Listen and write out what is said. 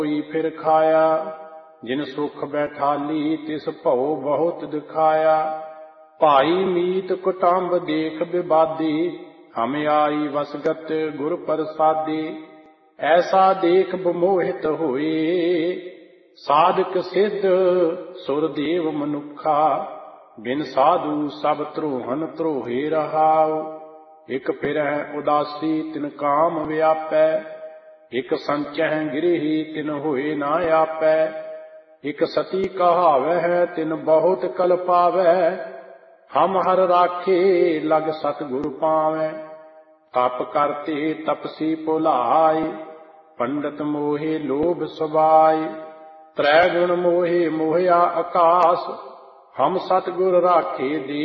ਹੋਈ ਫਿਰ ਖਾਇਆ। ਜਿਨ ਸੁਖ ਬੈਠਾਲੀ ਤਿਸ ਭਉ ਬਹੁਤ ਦਿਖਾਇਆ। ਭਾਈ ਮੀਤ ਕੁਟੰਬ ਦੇਖ ਬਿਬਾਦੀ, ਹਮ ਆਈ ਵਸਗਤ ਗੁਰ ਪ੍ਰਸਾਦੀ। ਐਸਾ ਦੇਖ ਬਮੋਹਿਤ ਹੋਏ, ਸਾਧਕ ਸਿੱਧ ਸੁਰ ਦੇਵ ਮਨੁੱਖਾ। ਬਿਨ ਸਾਧੂ ਸਭ ਧਰੋਹਨ ਧਰੋਹੇ ਰਹਾਉ। ਇਕ ਫਿਰਹਿ ਉਦਾਸੀ ਤਿਨ ਕਾਮ ਵਿਆਪੈ, ਇਕ ਸੰਚਹਿ ਗਿਰਹੀ ਤਿਨ ਹੋਏ ਨਾ ਆਪੈ। ਇਕ ਸਤੀ ਕਹਾਵਹਿ ਤਿਨ ਬਹੁਤ ਕਲ ਪਾਵੈ, ਹਮ ਹਰ ਰਾਖੇ ਲਗ ਸਤਿਗੁਰ ਪਾਵੈ। ਤਪ ਕਰਤੇ ਤਪਸੀ ਭੁਲਾਇ, ਪੰਡਤ ਮੋਹੇ ਲੋਭ ਸੁਭਾਇ। ਤ੍ਰੈ ਗੁਣ ਮੋਹੇ ਮੋਹਿਆ ਆਕਾਸ, ਹਮ ਸਤਿਗੁਰ ਰਾਖੇ ਦੇ